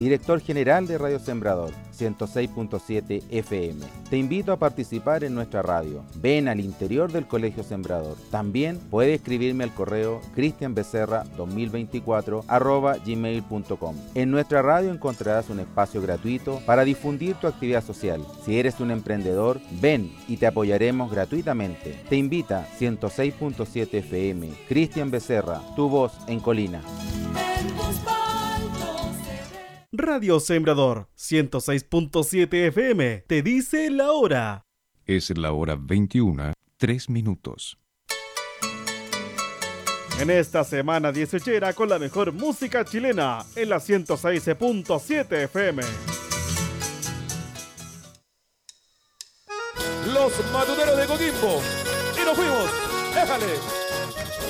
Director General de Radio Sembrador, 106.7 FM. Te invito a participar en nuestra radio. Ven al interior del Colegio Sembrador. También puedes escribirme al correo cristianbecerra2024@gmail.com. En nuestra radio encontrarás un espacio gratuito para difundir tu actividad social. Si eres un emprendedor, ven y te apoyaremos gratuitamente. Te invita 106.7 FM. Cristian Becerra, tu voz en Colina. Radio Sembrador 106.7 FM te dice la hora. Es la hora 21:03. En esta semana 18 con la mejor música chilena en la 106.7 FM. Los Matuteros de Coquimbo. Y nos fuimos. Déjale.